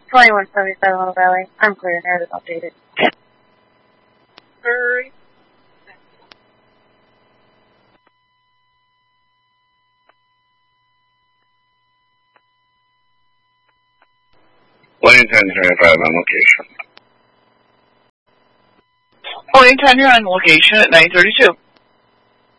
2177 Little Valley. I'm clear. Narrative updated. Hurry. Lane 1025 on location. Lane 10, you're on location at 932.